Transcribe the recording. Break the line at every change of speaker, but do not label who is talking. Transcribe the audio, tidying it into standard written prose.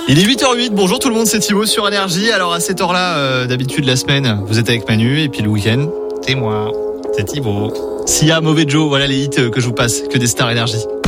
Il est 8h08, bonjour tout le monde, c'est Thibaut sur Énergie. Alors à cette heure-là, d'habitude la semaine, vous êtes avec Manu et puis le week-end, c'est moi, c'est Thibaut. Sia, Mauvais Joe, voilà les hits que je vous passe, que des stars Énergie.